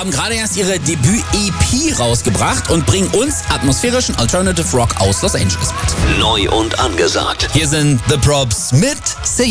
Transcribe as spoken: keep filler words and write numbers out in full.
haben gerade erst ihre Debüt-E P rausgebracht und bringen uns atmosphärischen Alternative Rock aus Los Angeles mit. Neu und angesagt. Hier sind The Probs mit Say